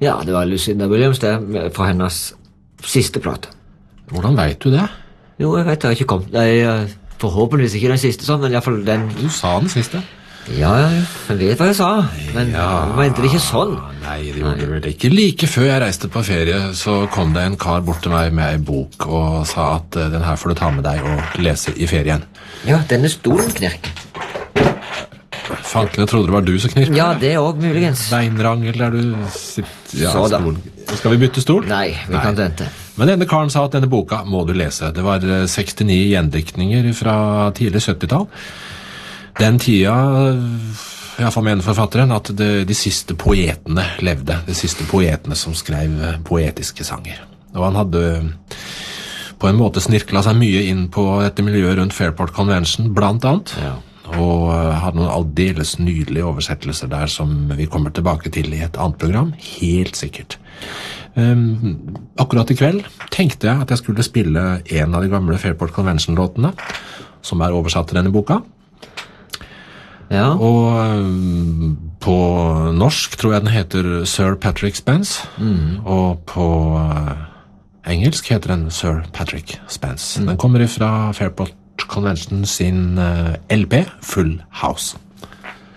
Ja, det var Lucinda Williams det, fra hennes siste plate. Hvordan vet du det? Jo, jeg vet det har ikke kommet. Det er forhåpentligvis ikke den siste sånn, men i hvert fall den... Du sa den siste. Ja, jeg vet hva jeg sa, men jeg mente det ikke sånn. Nei, det gjorde det vel ikke. Like før jeg reiste på ferie, så kom det en kar bort til meg med en bok og sa at den her får du ta med deg og lese i ferien. Ja, denne stolen knirker. Fanken, jeg trodde det var du som knirket. Ja, det er også muligens. Beinrangel der du sitter... Ja, Så da. stolen. Skal vi bytte stol? Nei, vi kan vente. Men denne karen sa at denne boka må du lese. Det var 69 gjendiktninger fra tidlig 70-tall. Den tida, i hvert fall mener forfatteren, at de siste poetene levde. De siste poetene som skrev poetiske sanger. Og han hadde på en måte snirklet seg mye inn på dette miljøet rundt Fairport Convention, blant annet. Ja. Og hadde noen aldeles nydelige oversettelser der som vi kommer tilbake til i et annet program, helt sikkert. Akkurat i kveld tenkte jeg at jeg skulle spille en av de gamle Fairport Convention-låtene, som er oversatt til denne boka. Ja. Og på norsk tror jeg den heter Sir Patrick Spence, og på engelsk heter den Sir Patrick Spence. Den kommer ifra Fairport Convention sin LP Full House.